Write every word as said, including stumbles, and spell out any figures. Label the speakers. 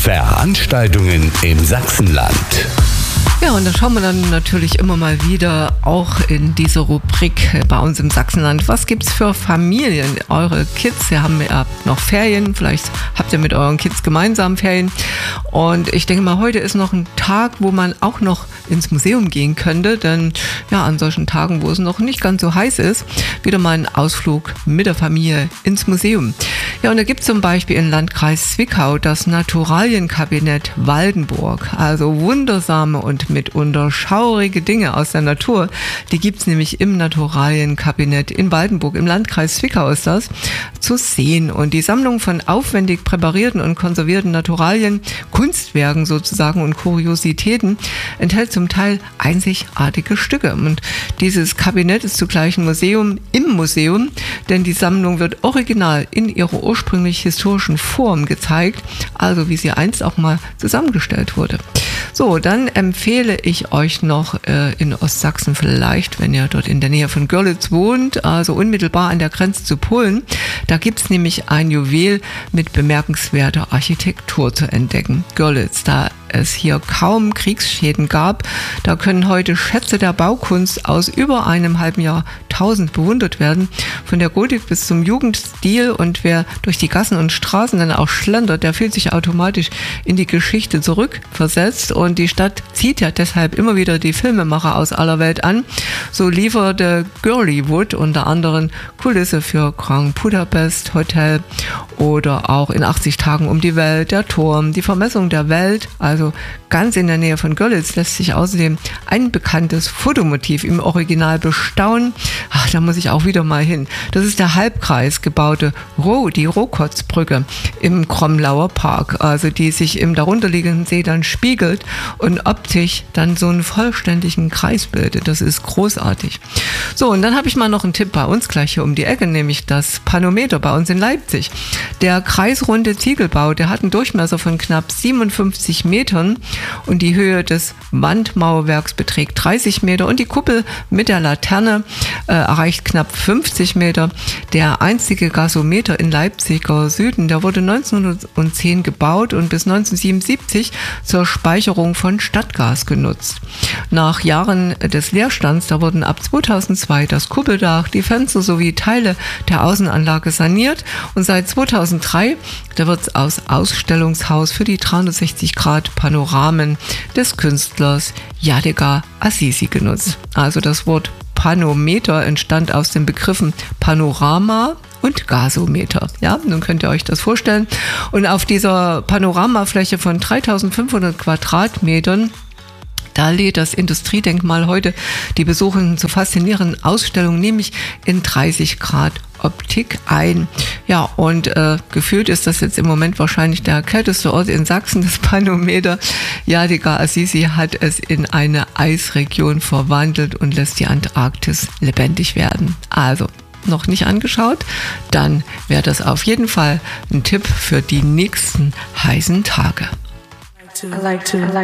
Speaker 1: Veranstaltungen im Sachsenland.
Speaker 2: Ja, und da schauen wir dann natürlich immer mal wieder auch in diese Rubrik bei uns im Sachsenland. Was gibt's für Familien? Eure Kids, ihr habt ja noch Ferien, vielleicht habt ihr mit euren Kids gemeinsam Ferien. Und ich denke mal, heute ist noch ein Tag, wo man auch noch ins Museum gehen könnte, denn ja, an solchen Tagen, wo es noch nicht ganz so heiß ist, wieder mal ein Ausflug mit der Familie ins Museum. Ja, und da gibt es zum Beispiel im Landkreis Zwickau das Naturalienkabinett Waldenburg. Also wundersame und mitunter schaurige Dinge aus der Natur. Die gibt es nämlich im Naturalienkabinett in Waldenburg. Im Landkreis Zwickau ist das zu sehen. Und die Sammlung von aufwendig präparierten und konservierten Naturalien, Kunstwerken sozusagen und Kuriositäten enthält zum Teil einzigartige Stücke. Und dieses Kabinett ist zugleich ein Museum im Museum, denn die Sammlung wird original in ihrer ursprünglich historischen Form gezeigt, also wie sie einst auch mal zusammengestellt wurde. So, dann empfehle ich euch noch äh, in Ostsachsen vielleicht, wenn ihr dort in der Nähe von Görlitz wohnt, also unmittelbar an der Grenze zu Polen, da gibt es nämlich ein Juwel mit bemerkenswerter Architektur zu entdecken. Görlitz, da es hier kaum Kriegsschäden gab, da können heute Schätze der Baukunst aus über einem halben Jahrtausend bewundert werden, von der Gotik bis zum Jugendstil, und wer durch die Gassen und Straßen dann auch schlendert, der fühlt sich automatisch in die Geschichte zurückversetzt, und die Stadt zieht ja deshalb immer wieder die Filmemacher aus aller Welt an. So lieferte Girlywood unter anderem Kulisse für Grand Budapest Hotel oder auch in achtzig Tagen um die Welt, der Turm, die Vermessung der Welt, also ganz in der Nähe von Görlitz lässt sich außerdem ein bekanntes Fotomotiv im Original bestaunen. Ach, da muss ich auch wieder mal hin. Das ist der halbkreis gebaute Roh, die Rohkotzbrücke im Kromlauer Park, also die sich im darunterliegenden See dann spiegelt und optisch dann so einen vollständigen Kreis bildet. Das ist großartig. So, und dann habe ich mal noch einen Tipp bei uns gleich hier um die Ecke, nämlich das Panometer bei uns in Leipzig. Der kreisrunde Ziegelbau, der hat einen Durchmesser von knapp siebenundfünfzig Metern und die Höhe des Wandmauerwerks beträgt dreißig Meter und die Kuppel mit der Laterne äh, erreicht knapp fünfzig Meter. Der einzige Gasometer in Leipziger Süden, der wurde neunzehnhundertzehn gebaut und bis neunzehnhundertsiebenundsiebzig zur Speicherung von Stadtgas genutzt. Nach Jahren des Leerstands, da wurden ab zweitausendzwei das Kuppeldach, die Fenster sowie Teile der Außenanlage saniert, und seit zweitausenddrei, da wird es als Ausstellungshaus für die dreihundertsechzig Grad Panoramen des Künstlers Yadiga Assisi genutzt. Also das Wort Panometer entstand aus den Begriffen Panorama und Gasometer. Ja, nun könnt ihr euch das vorstellen. Und auf dieser Panoramafläche von dreitausendfünfhundert Quadratmetern, da lädt das Industriedenkmal heute die Besuchenden zur faszinierenden Ausstellung, nämlich in dreißig Grad Optik ein. Ja, und äh, gefühlt ist das jetzt im Moment wahrscheinlich der kälteste Ort in Sachsen, das Panometer. Yadiga Assisi hat es in eine Eisregion verwandelt und lässt die Antarktis lebendig werden. Also, noch nicht angeschaut? Dann wäre das auf jeden Fall ein Tipp für die nächsten heißen Tage.
Speaker 3: I like to, I like